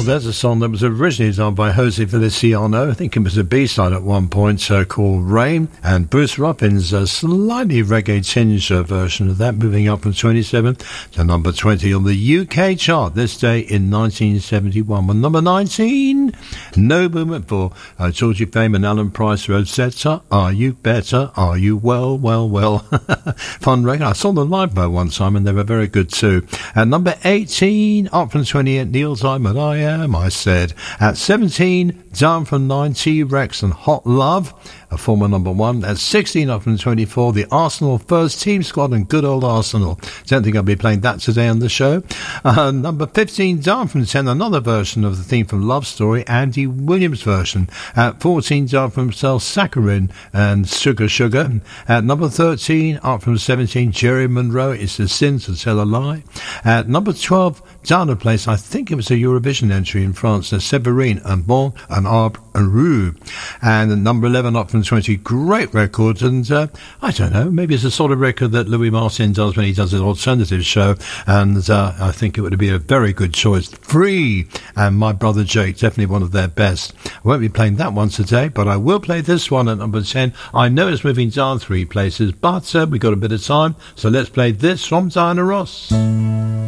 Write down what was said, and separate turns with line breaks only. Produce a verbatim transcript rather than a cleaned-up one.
there's a song that was originally done by Jose Feliciano. I think it was a B-side at one point uh, called Rain, and Bruce Robbins, a slightly reggae tinge uh, version of that, moving up from twenty-seven to number twenty on the U K chart this day in nineteen seventy-one. Well, number nineteen, No Movement for uh, Georgie Fame and Alan Price, Rosetta. Are you better? Are you well, well, well? Fun record. I saw them live by one time and they were very good too. At number eighteen, up from twenty-eight, Neil Diamond, I Am, I Said. At seventeen, down from nine, T-Rex and Hot Love, a former number one. At sixteen, up from twenty-four, the Arsenal First Team Squad and good old Arsenal. Don't think I'll be playing that today on the show. Uh, number fifteen, down from ten, another version of the theme from Love Story, Andy Williams version. At fourteen, down from Cell Saccharin and Sugar Sugar. At number thirteen, up from seventeen, Jerry Monroe, It's a Sin to Tell a Lie. At number twelve, down a place, I think it was a Eurovision entry in France, uh, Séverine and Bon and Arbre and Rue. And at number eleven, up from twenty, great record, and uh, I don't know, maybe it's a sort of record that Louis Martin does when he does his alternative show, and uh, I think it would be a very good choice. Free and My Brother Jake, definitely one of their best. I won't be playing that one today, but I will play this one at number ten. I know it's moving down three places, but uh, we've got a bit of time, so let's play this from Diana Ross.